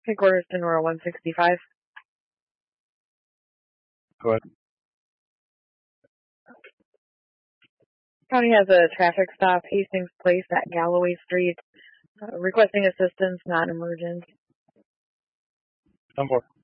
Headquarters to Nora 165. Go ahead. County has a traffic stop, Hastings Place at Galloway Street. Requesting assistance, not emergent. 10-4.